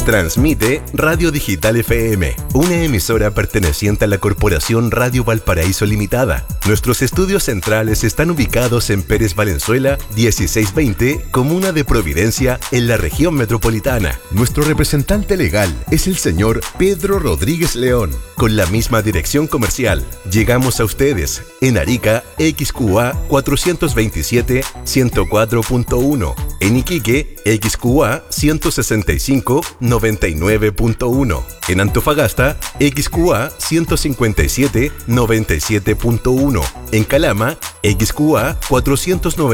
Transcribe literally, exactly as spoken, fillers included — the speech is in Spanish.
Transmite Radio Digital F M, una emisora perteneciente a la Corporación Radio Valparaíso Limitada. Nuestros estudios centrales están ubicados en Pérez Valenzuela, dieciséis veinte, Comuna de Providencia, en la región metropolitana. Nuestro representante legal es el señor Pedro Rodríguez León. Con la misma dirección comercial, llegamos a ustedes en Arica, X Q A cuatrocientos veintisiete, ciento cuatro punto uno, en Iquique, X Q A ciento sesenta y cinco, noventa y nueve punto uno, en Antofagasta, X Q A ciento cincuenta y siete, noventa y siete punto uno, en Calama, X Q A cuatrocientos noventa